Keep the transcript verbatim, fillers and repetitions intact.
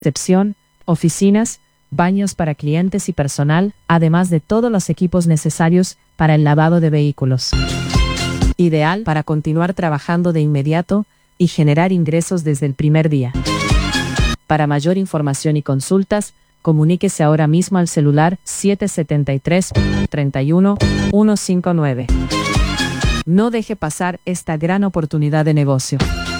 recepción, oficinas, baños para clientes y personal, además de todos los equipos necesarios para el lavado de vehículos. Ideal para continuar trabajando de inmediato y generar ingresos desde el primer día. Para mayor información y consultas, comuníquese ahora mismo al celular siete siete tres, tres uno, uno cinco nueve. No deje pasar esta gran oportunidad de negocio.